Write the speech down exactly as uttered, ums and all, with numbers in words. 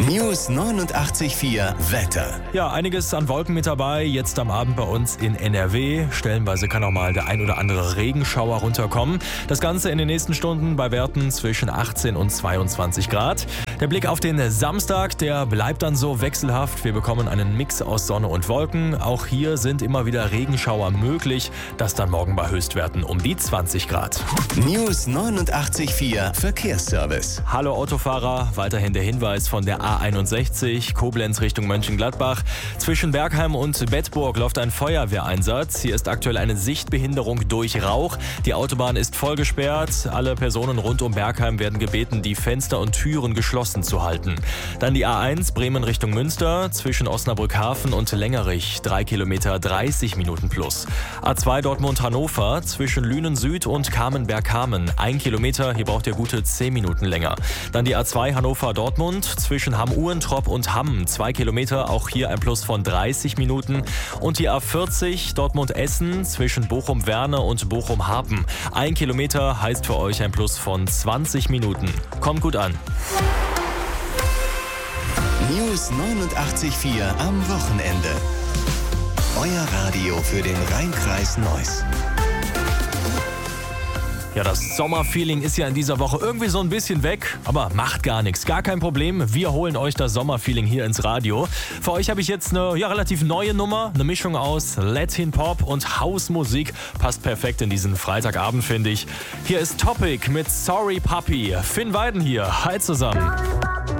News neunundachtzig Komma vier Wetter. Ja, einiges an Wolken mit dabei. Jetzt am Abend bei uns in N R W. Stellenweise kann auch mal der ein oder andere Regenschauer runterkommen. Das Ganze in den nächsten Stunden bei Werten zwischen achtzehn und zweiundzwanzig Grad. Der Blick auf den Samstag, der bleibt dann so wechselhaft. Wir bekommen einen Mix aus Sonne und Wolken. Auch hier sind immer wieder Regenschauer möglich. Das dann morgen bei Höchstwerten um die zwanzig Grad. News neunundachtzig Komma vier Verkehrsservice. Hallo Autofahrer, weiterhin der Hinweis von der A einundsechzig, Koblenz Richtung Mönchengladbach. Zwischen Bergheim und Bedburg läuft ein Feuerwehreinsatz. Hier ist aktuell eine Sichtbehinderung durch Rauch. Die Autobahn ist voll gesperrt. Alle Personen rund um Bergheim werden gebeten, die Fenster und Türen geschlossen zu halten. Dann die A eins Bremen Richtung Münster, zwischen Osnabrück-Hafen und Längerich. drei Kilometer, dreißig Minuten plus. A zwei Dortmund-Hannover, zwischen Lünen Süd und Kamenberg-Kamen. ein Kilometer, hier braucht ihr gute zehn Minuten länger. Dann die A zwei Hannover-Dortmund, zwischen Hamm-Uhrentrop und Hamm. zwei Kilometer, auch hier ein Plus von dreißig Minuten. Und die A vierzig Dortmund-Essen, zwischen Bochum-Werne und Bochum-Harpen. ein Kilometer heißt für euch ein Plus von zwanzig Minuten. Kommt gut an. News neunundachtzig Komma vier am Wochenende. Euer Radio für den Rheinkreis Neuss. Ja, das Sommerfeeling ist ja in dieser Woche irgendwie so ein bisschen weg, aber macht gar nichts, gar kein Problem. Wir holen euch das Sommerfeeling hier ins Radio. Für euch habe ich jetzt eine ja, relativ neue Nummer, eine Mischung aus Latin Pop und Hausmusik. Passt perfekt in diesen Freitagabend, finde ich. Hier ist Topic mit Sorry Puppy. Finn Weiden hier. Hi zusammen.